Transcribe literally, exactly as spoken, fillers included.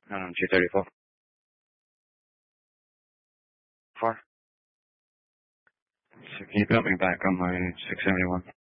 Um, two thirty-four. Four. So can you put me back on my six seventy-one?